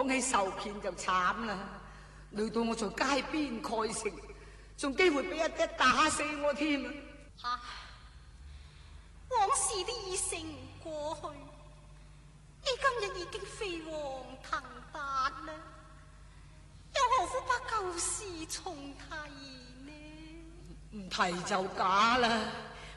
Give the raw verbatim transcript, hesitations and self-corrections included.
講起受騙就慘啦，累到我在街邊蓋城，仲機會俾一爹打死我添啊！ 唉，往事都已成過去，你今日已經飛黃騰達啦，又何苦把舊事重提呢？ 唔提就假啦。